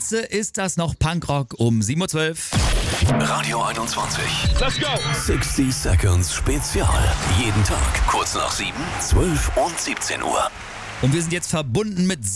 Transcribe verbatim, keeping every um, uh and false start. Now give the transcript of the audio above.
Matze, ist das noch Punkrock um sieben Uhr zwölf? Radio einundzwanzig. Let's go! sechzig Seconds Spezial. Jeden Tag kurz nach sieben, zwölf und siebzehn Uhr. Und wir sind jetzt verbunden mit